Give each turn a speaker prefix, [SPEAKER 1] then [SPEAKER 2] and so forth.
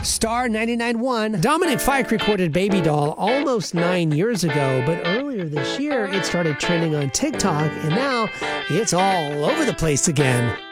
[SPEAKER 1] Star 99.1. Dominic Fike recorded Baby Doll almost 9 years ago, but earlier this year it started trending on TikTok, and now it's all over the place again.